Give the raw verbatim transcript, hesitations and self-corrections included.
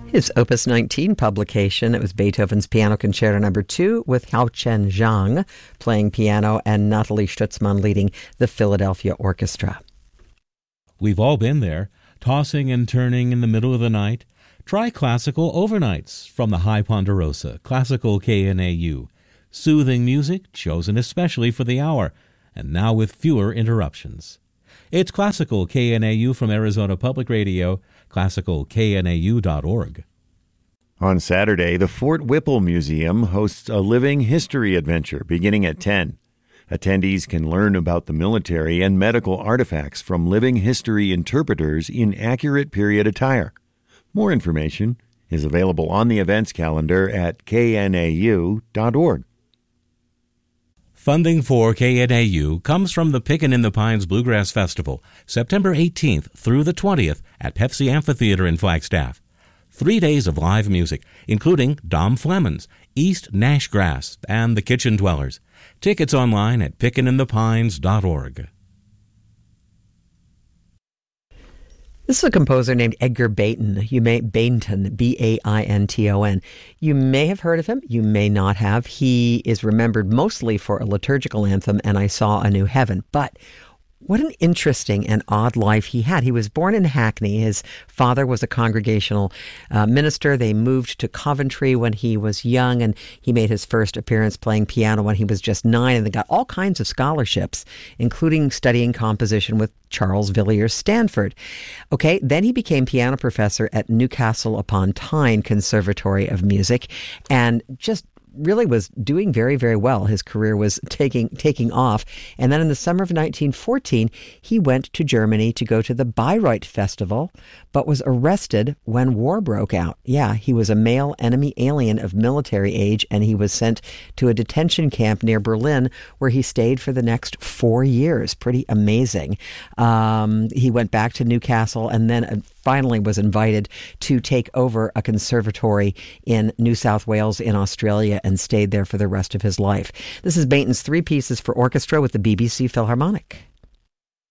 His Opus nineteen publication, it was Beethoven's Piano Concerto Number two with Hao-Chen Zhang playing piano and Nathalie Stutzmann leading the Philadelphia Orchestra. We've all been there, tossing and turning in the middle of the night. Try Classical Overnights from the High Ponderosa, Classical K N A U. Soothing music chosen especially for the hour, and now with fewer interruptions. It's Classical K N A U from Arizona Public Radio, classical k n a u dot org. On Saturday, the Fort Whipple Museum hosts a living history adventure beginning at ten. Attendees can learn about the military and medical artifacts from living history interpreters in accurate period attire. More information is available on the events calendar at k n a u dot org. Funding for K N A U comes from the Pickin' in the Pines Bluegrass Festival, September eighteenth through the twentieth at Pepsi Amphitheater in Flagstaff. Three days of live music, including Dom Flemons, East Nash Grass, and the Kitchen Dwellers. Tickets online at pickin in the pines dot org. This is a composer named Edgar Bayton. You may Bainton, B A I N T O N. You may have heard of him. You may not have. He is remembered mostly for a liturgical anthem, And I Saw a New Heaven. But what an interesting and odd life he had. He was born in Hackney. His father was a congregational uh, minister. They moved to Coventry when he was young, and he made his first appearance playing piano when he was just nine, and they got all kinds of scholarships, including studying composition with Charles Villiers Stanford. Okay, then he became piano professor at Newcastle upon Tyne Conservatory of Music, and just really was doing very, very well. His career was taking taking off. And then in the summer of nineteen fourteen, he went to Germany to go to the Bayreuth Festival, but was arrested when war broke out. Yeah, he was a male enemy alien of military age, and he was sent to a detention camp near Berlin, where he stayed for the next four years. Pretty amazing. Um, he went back to Newcastle and then finally was invited to take over a conservatory in New South Wales in Australia and stayed there for the rest of his life. This is Bayton's Three Pieces for Orchestra with the B B C Philharmonic.